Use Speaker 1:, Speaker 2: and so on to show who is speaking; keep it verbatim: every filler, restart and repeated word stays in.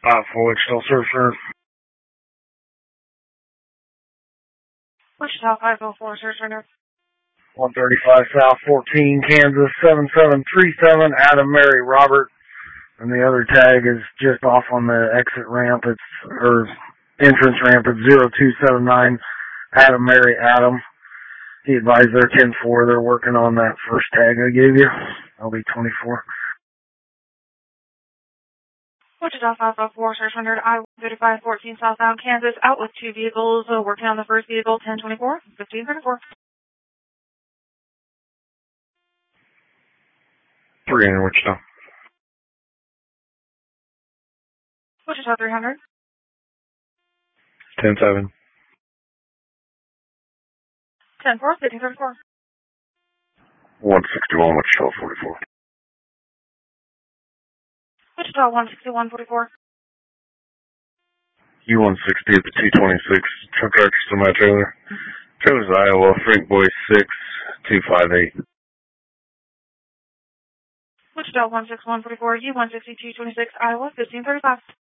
Speaker 1: five four, Wichita Surf Surf.
Speaker 2: Wichita five oh four, Surf Surf.
Speaker 1: one thirty-five South fourteen, Kansas seven seven three seven, Adam, Mary, Robert. And the other tag is just off on the exit ramp. It's, or entrance ramp. It's zero two seven nine, Adam, Mary, Adam. He advised they're ten four. They're working on that first tag I gave you. I'll be twenty-four.
Speaker 2: Wichita five oh four, Surf one hundred, I one thirty-five fourteen, southbound Kansas, out with two vehicles, uh, working on the first vehicle, ten twenty-four, fifteen thirty-four.
Speaker 1: three hundred, Wichita.
Speaker 2: Wichita three hundred.
Speaker 1: ten seven.
Speaker 2: ten four, fifteen thirty-four.
Speaker 1: one sixty-one, Wichita forty-four.
Speaker 2: Wichita one sixty-one forty-four.
Speaker 1: U one sixty at the T twenty-six, truck tractor semi-trailer. Trailers Iowa, Frank Boy six two five eight.
Speaker 2: Wichita one sixty-one forty-four, U one sixty-two twenty-six, Iowa fifteen thirty-five.